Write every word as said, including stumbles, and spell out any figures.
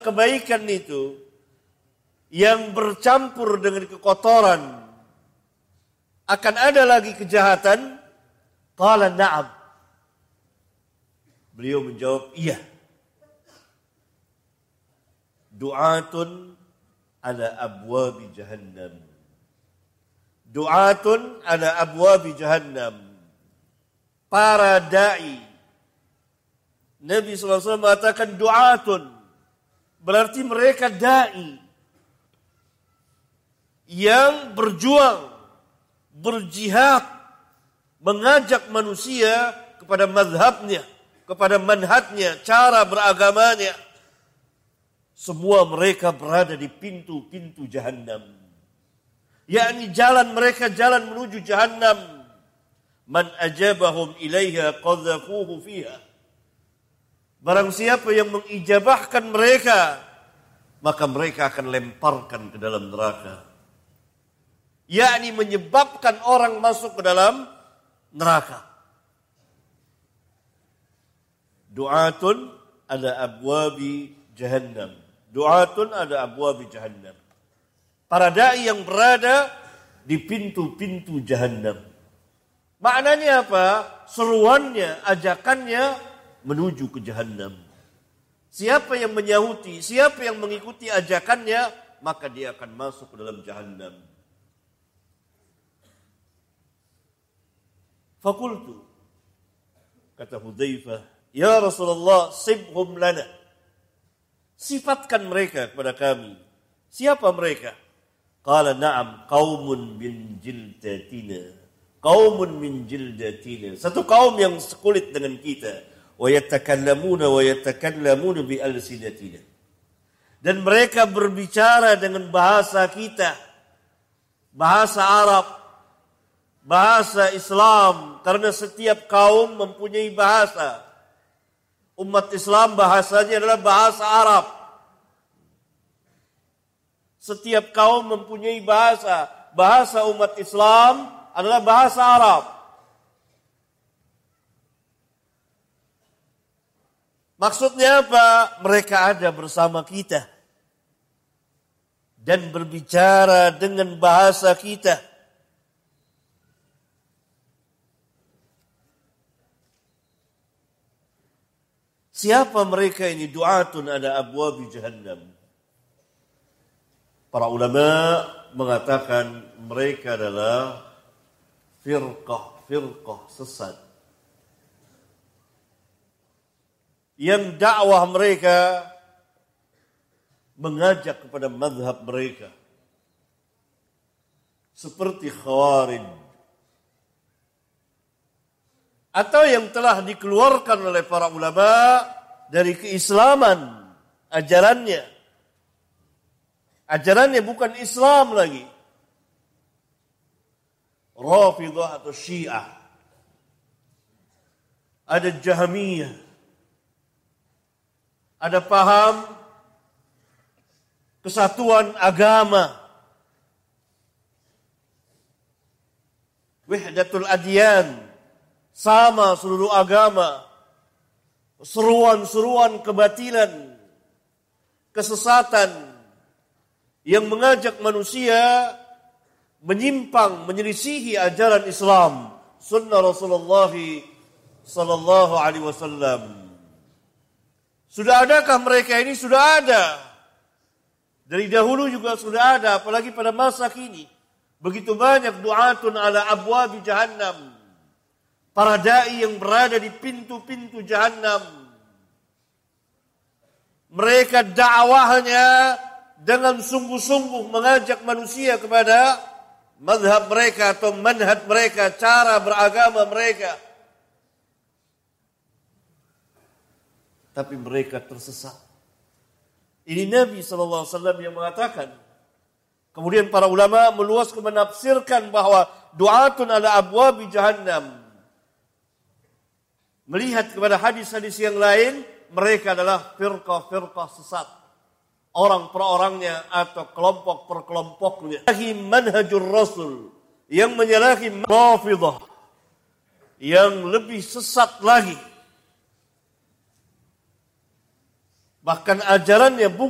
kebaikan itu yang bercampur dengan kekotoran, akan ada lagi kejahatan? Qala na'am. Beliau menjawab, iya. Du'atun ala abwabi jahannam. Du'atun ala abwabi jahannam. Para da'i. Nabi shallallahu alaihi wasallam mengatakan du'atun. Berarti mereka da'i. Yang berjuang, berjihad, mengajak manusia kepada mazhabnya, kepada manhajnya, cara beragamanya. Semua mereka berada di pintu-pintu jahannam. Yakni jalan mereka jalan menuju jahannam. Man ajabahum ilaiha qadzafuhu fiha. Barang siapa yang mengijabahkan mereka, maka mereka akan lemparkan ke dalam neraka. Yakni menyebabkan orang masuk ke dalam neraka. Du'atun ala abwabi jahannam. Du'atun ada abwabi jahannam. Para da'i yang berada di pintu-pintu jahannam. Maknanya apa? Seruannya, ajakannya menuju ke jahannam. Siapa yang menyahuti, siapa yang mengikuti ajakannya, maka dia akan masuk ke dalam jahannam. Fakultu, kata Hudzaifah, ya Rasulullah, sibhum lana. Sifatkan mereka kepada kami. Siapa mereka? Qala na'am qaumun min jildatina. Qaumun min jildatina. Satu kaum yang sekulit dengan kita. Wa yatakallamuna wa yatakallamuna bi alsinatina. Dan mereka berbicara dengan bahasa kita. Bahasa Arab. Bahasa Islam. Karena setiap kaum mempunyai bahasa. Umat Islam bahasanya adalah bahasa Arab. Setiap kaum mempunyai bahasa. Bahasa umat Islam adalah bahasa Arab. Maksudnya apa? Mereka ada bersama kita. Dan berbicara dengan bahasa kita. Siapa mereka ini? Du'atun ada abwabi jahannam. Para ulama mengatakan mereka adalah firqah, firqah sesat. Yang dakwah mereka mengajak kepada mazhab mereka. Seperti Khawarij. Atau yang telah dikeluarkan oleh para ulama dari keislaman ajarannya. Ajarannya bukan Islam lagi. Rafidhah atau Syiah. Ada Jahmiyah. Ada paham kesatuan agama. Wahdatul adyan. Sama seluruh agama. Seruan-seruan kebatilan. Kesesatan. Yang mengajak manusia menyimpang, menyelisihi ajaran Islam. Sunnah Rasulullah sallallahu alaihi wasallam. Sudah adakah mereka ini? Sudah ada. Dari dahulu juga sudah ada. Apalagi pada masa kini. Begitu banyak du'atun ala abwabi jahannam. Para da'i yang berada di pintu-pintu jahannam. Mereka dakwahnya dengan sungguh-sungguh mengajak manusia kepada mazhab mereka atau manhaj mereka, cara beragama mereka. Tapi mereka tersesat. Ini Nabi shallallahu alaihi wasallam yang mengatakan. Kemudian para ulama meluaskan menafsirkan bahwa du'atun ala abwabi jahannam. Melihat kepada hadis-hadis yang lain, mereka adalah firqah-firqah sesat. Orang per orangnya atau kelompok per kelompoknya. Manhajur Rasul yang menyalahi Rafidhah yang lebih sesat lagi. Bahkan ajarannya bukan